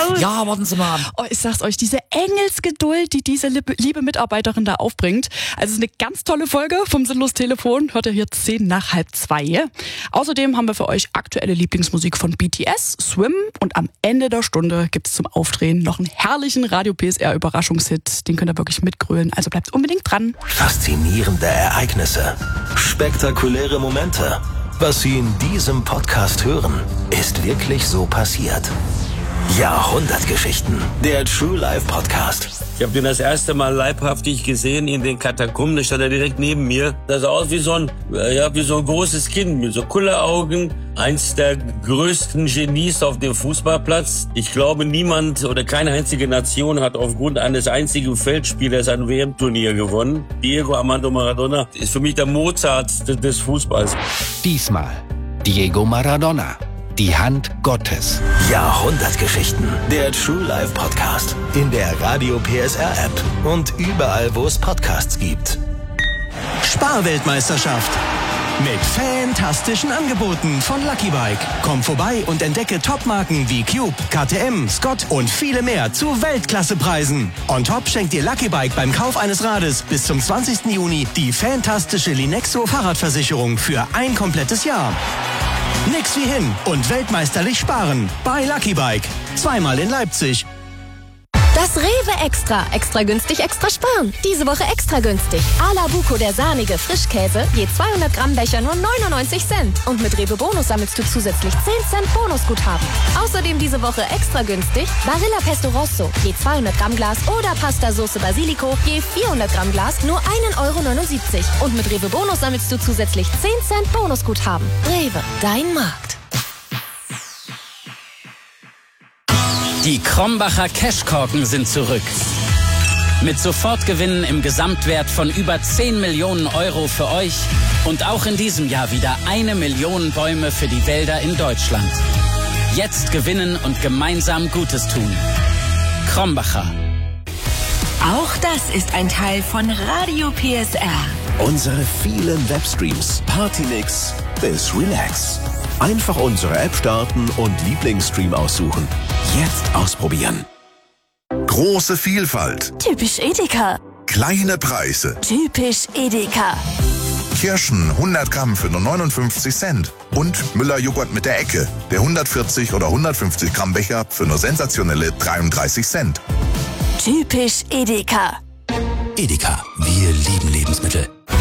Ja, warten Sie mal. Oh, ich sag's euch, diese Engelsgeduld, die diese liebe Mitarbeiterin da aufbringt. Also es ist eine ganz tolle Folge vom Sinnlos-Telefon. Hört ihr hier 1:10 Außerdem haben wir für euch aktuelle Lieblingsmusik von BTS, Swim und am Ende der Stunde gibt's zum Aufdrehen noch einen herrlichen Radio-PSR-Überraschungshit. Den könnt ihr wirklich mitgrölen, also bleibt unbedingt dran. Faszinierende Ereignisse, spektakuläre Momente. Was Sie in diesem Podcast hören, ist wirklich so passiert. Jahrhundertgeschichten, der True Life Podcast. Ich habe den das erste Mal leibhaftig gesehen in den Katakomben. Da stand er direkt neben mir. Das sah aus wie so ein großes Kind mit so Kulleraugen. Eins der größten Genies auf dem Fußballplatz. Ich glaube, niemand oder keine einzige Nation hat aufgrund eines einzigen Feldspielers ein WM-Turnier gewonnen. Diego Armando Maradona ist für mich der Mozart des Fußballs. Diesmal Diego Maradona. Die Hand Gottes. Jahrhundertgeschichten. Der True Life Podcast. In der Radio PSR App und überall, wo es Podcasts gibt. Sparweltmeisterschaft. Mit fantastischen Angeboten von Lucky Bike. Komm vorbei und entdecke Topmarken wie Cube, KTM, Scott und viele mehr zu Weltklassepreisen. On top schenkt dir Lucky Bike beim Kauf eines Rades bis zum 20. Juni die fantastische Linexo Fahrradversicherung für ein komplettes Jahr. Nix wie hin und weltmeisterlich sparen bei Lucky Bike. Zweimal in Leipzig. Das Rewe Extra. Extra günstig, extra sparen. Diese Woche extra günstig. Ala Buco, der sahnige Frischkäse, je 200 Gramm Becher nur 99 Cent. Und mit Rewe Bonus sammelst du zusätzlich 10 Cent Bonusguthaben. Außerdem diese Woche extra günstig Barilla Pesto Rosso, je 200 Gramm Glas oder Pasta Sauce Basilico, je 400 Gramm Glas nur 1,79 €. Und mit Rewe Bonus sammelst du zusätzlich 10 Cent Bonusguthaben. Rewe, dein Markt. Die Krombacher Cashkorken sind zurück. Mit Sofortgewinnen im Gesamtwert von über 10 Millionen € für euch und auch in diesem Jahr wieder 1 Million Bäume für die Wälder in Deutschland. Jetzt gewinnen und gemeinsam Gutes tun. Krombacher. Auch das ist ein Teil von Radio PSR. Unsere vielen Webstreams, Partymix bis Relax. Einfach unsere App starten und Lieblingsstream aussuchen. Jetzt ausprobieren. Große Vielfalt. Typisch Edeka. Kleine Preise. Typisch Edeka. Kirschen 100 Gramm für nur 59 Cent. Und Müller-Joghurt mit der Ecke. Der 140 oder 150 Gramm Becher für nur sensationelle 33 Cent. Typisch Edeka. Edeka, wir lieben Lebensmittel.